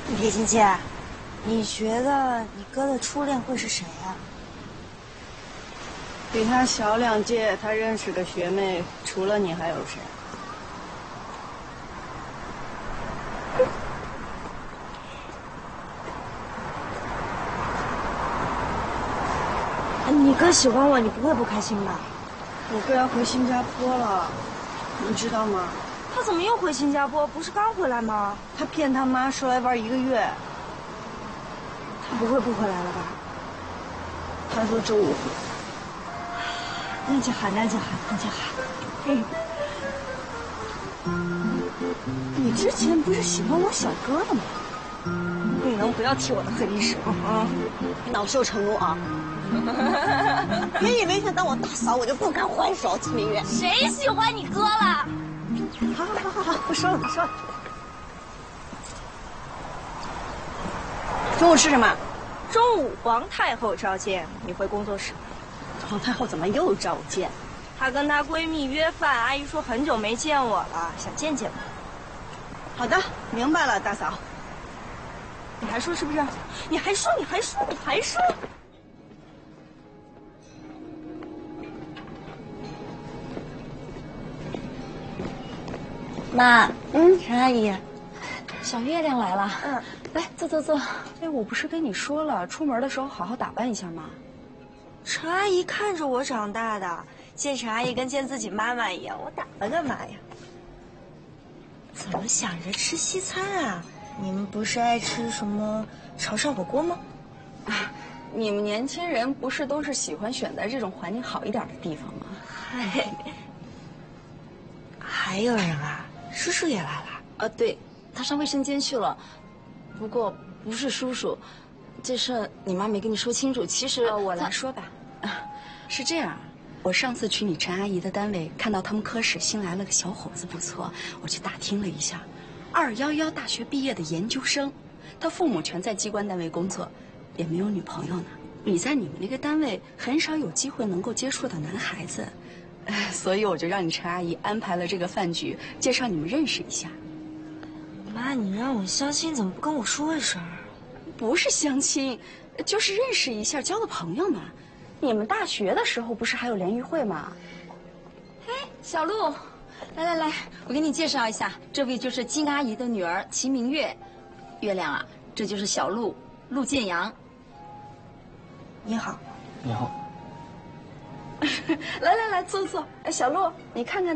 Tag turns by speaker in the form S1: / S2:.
S1: 李金姐，你觉得你哥的初恋会是谁呀？
S2: 比他小2届，他认识的学妹除了你还有谁？
S1: 你哥喜欢我，你不会不开心吧？
S2: 我哥要回新加坡了，你知道吗？
S1: 他怎么又回新加坡？不是刚回来吗？
S2: 他骗他妈说来玩1个月。
S1: 他不会不回来了吧？
S2: 他说周5回。
S1: 那就好，那就好，那就好。
S2: 你之前不是喜欢我小哥的吗？
S1: 你能不要提我的黑历史吗？
S3: 恼羞成怒啊！别以为想当我大嫂，我就不敢还手，秦明月。
S1: 谁喜欢你哥了？
S3: 好，不说了，不说了。中午吃什么？
S1: 中午皇太后召见，你回工作室。
S3: 皇太后怎么又召见？
S1: 她跟她闺蜜约饭，阿姨说很久没见我了，想见见我。
S3: 好的，明白了，大嫂。
S1: 你还说是不是？你还说。妈，陈阿姨，
S4: 小月亮来了。来坐。
S5: 哎，我不是跟你说了，出门的时候好好打扮一下吗？
S1: 陈阿姨看着我长大的，见陈阿姨跟见自己妈妈一样，我打扮干嘛呀？怎么想着吃西餐啊？你们不是爱吃什么潮汕火锅吗？
S5: 你们年轻人不是都是喜欢选在这种环境好一点的地方吗？
S1: 嗨，还有人啊？叔叔也来了。
S4: 对，他上卫生间去了。不过不是叔叔，这事你妈没跟你说清楚。其实
S1: 我来说吧。
S5: 是这样，我上次去你陈阿姨的单位，看到他们科室新来了个小伙子，不错，我去打听了一下，211大学毕业的研究生，他父母全在机关单位工作，也没有女朋友呢。你在你们那个单位很少有机会能够接触到男孩子，所以我就让你陈阿姨安排了这个饭局，介绍你们认识一下。
S1: 妈，你让我相亲，怎么不跟我说一声？
S5: 不是相亲，就是认识一下，交个朋友嘛。你们大学的时候不是还有联谊会吗？
S4: 嘿，小陆，来，我给你介绍一下，这位就是金阿姨的女儿齐明月。月亮啊，这就是小陆，陆建阳。
S1: 你好。
S6: 你好。
S5: 来，坐。哎，小陆，你看看。